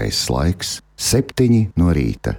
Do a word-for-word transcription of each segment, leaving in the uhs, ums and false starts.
Pareizais laiks - septiņi no rīta.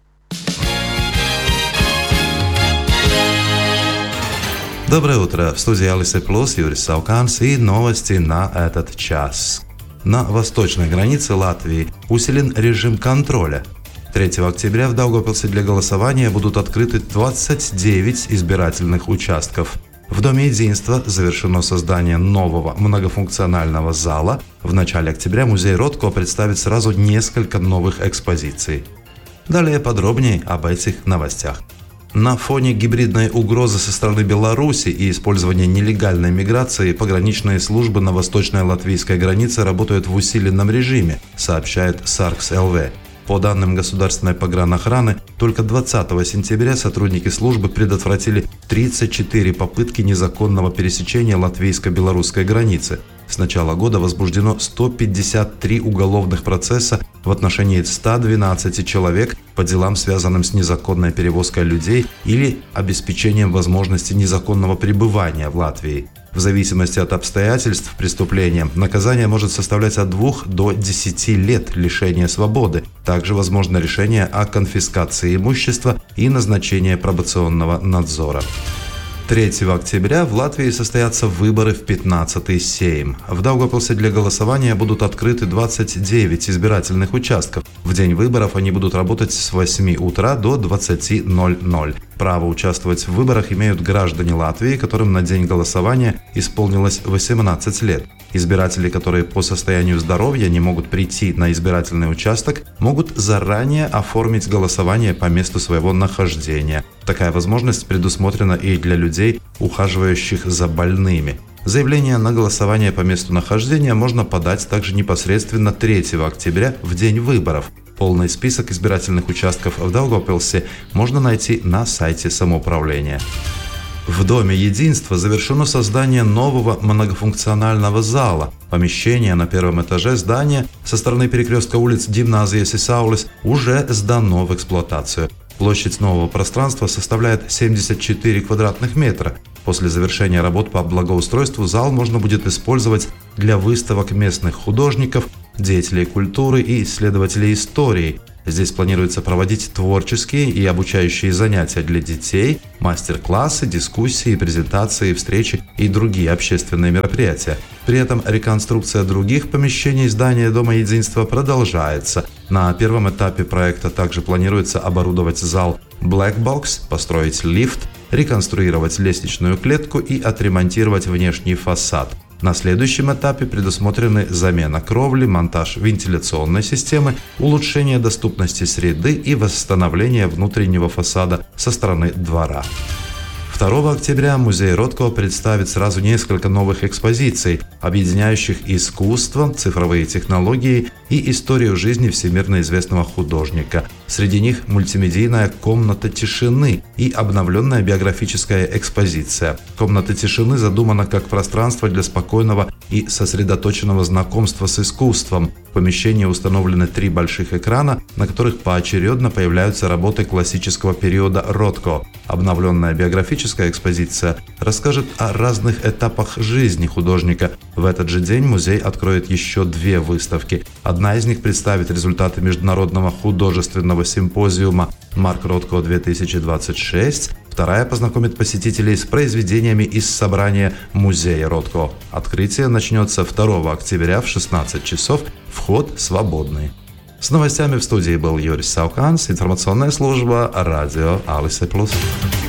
Доброе утро! В студии Алисы Плюс Юрий Сауканс и новости на этот час. На восточной границе Латвии усилен режим контроля. третьего октября в Даугавпилсе для голосования будут открыты двадцать девять избирательных участков. В Доме единства завершено создание нового многофункционального зала. В начале октября музей Ротко представит сразу несколько новых экспозиций. Далее подробнее об этих новостях. На фоне гибридной угрозы со стороны Беларуси и использования нелегальной миграции пограничные службы на восточной латвийской границе работают в усиленном режиме, сообщает Саркс точка эл ви. По данным государственной погранохраны, только двадцатого сентября сотрудники службы предотвратили тридцать четыре попытки незаконного пересечения латвийско-белорусской границы. С начала года возбуждено сто пятьдесят три уголовных процесса в отношении ста двенадцати человек по делам, связанным с незаконной перевозкой людей или обеспечением возможности незаконного пребывания в Латвии. В зависимости от обстоятельств преступления наказание может составлять от двух до десяти лет лишения свободы. Также возможно решение о конфискации имущества и назначение пробационного надзора. третьего октября в Латвии состоятся выборы в пятнадцатый Сейм. В Даугавпилсе для голосования будут открыты двадцать девять избирательных участков. В день выборов они будут работать с восьми утра до двадцати ноль-ноль. Право участвовать в выборах имеют граждане Латвии, которым на день голосования исполнилось восемнадцать лет. Избиратели, которые по состоянию здоровья не могут прийти на избирательный участок, могут заранее оформить голосование по месту своего нахождения. Такая возможность предусмотрена и для людей, ухаживающих за больными. Заявление на голосование по месту нахождения можно подать также непосредственно третьего октября в день выборов. Полный список избирательных участков в Даугавпилсе можно найти на сайте самоуправления. В Доме единства завершено создание нового многофункционального зала. Помещение на первом этаже здания со стороны перекрестка улиц Гимназijas и Saulės уже сдано в эксплуатацию. Площадь нового пространства составляет семьдесят четыре квадратных метра. После завершения работ по благоустройству зал можно будет использовать для выставок местных художников, деятелей культуры и исследователей истории. Здесь планируется проводить творческие и обучающие занятия для детей, мастер-классы, дискуссии, презентации, встречи и другие общественные мероприятия. При этом реконструкция других помещений здания Дома единства продолжается. На первом этапе проекта также планируется оборудовать зал Black Box, построить лифт, реконструировать лестничную клетку и отремонтировать внешний фасад. На следующем этапе предусмотрены замена кровли, монтаж вентиляционной системы, улучшение доступности среды и восстановление внутреннего фасада со стороны двора. второго октября музей Ротко представит сразу несколько новых экспозиций, объединяющих искусство, цифровые технологии и историю жизни всемирно известного художника. Среди них мультимедийная «Комната тишины» и обновленная биографическая экспозиция. «Комната тишины» задумана как пространство для спокойного и сосредоточенного знакомства с искусством. В помещении установлены три больших экрана, на которых поочередно появляются работы классического периода Ротко. Обновленная биографическая экспозиция расскажет о разных этапах жизни художника. В этот же день музей откроет еще две выставки. Одна из них представит результаты международного художественного симпозиума «Марк Ротко две тысячи двадцать шесть», вторая познакомит посетителей с произведениями из собрания музея Ротко. Открытие начнется второго октября в шестнадцать часов, вход свободный. С новостями в студии был Юрий Сауканс, информационная служба радио Алисы Плюс.